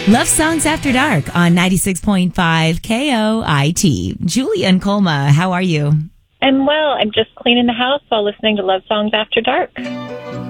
Love Songs After Dark on 96.5 KOIT. Julia and Colma, how are you? I'm well. I'm just cleaning the house while listening to Love Songs After Dark.